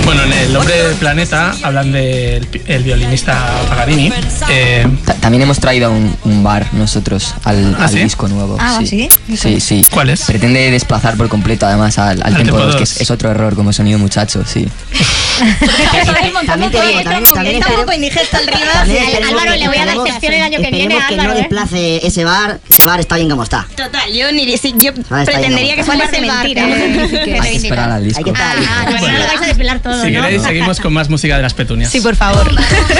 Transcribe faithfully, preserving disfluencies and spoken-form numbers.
Bueno, en El Hombre del Planeta hablan del el violinista Paganini. Eh, También hemos traído un, un bar nosotros al, ¿Ah, al sí? disco nuevo. Ah, ¿sí? Sí, sí. ¿Cuál es? Pretende desplazar por completo además al, al Al tempo tempo dos, que dos. es, es otro error como sonido muchacho, sí. También te digo, también, también Está un poco esperemos- indigesto el rival. también Sí, esperemos Álvaro, que- le voy a dar esperemos- sección el año que viene esperemos a que Álvaro, no ¿eh? desplace ese bar. Ese bar está bien como está. Total, yo ni si yo Ah, está pretendería bien, que ¿Cuál fuese es el bar? mentira. Hay que esperar al disco. Hay que estar. Ah, ah, no, no lo vais a desvelar todo, si ¿no? queréis, seguimos con más música de las Petunias. Sí, por favor.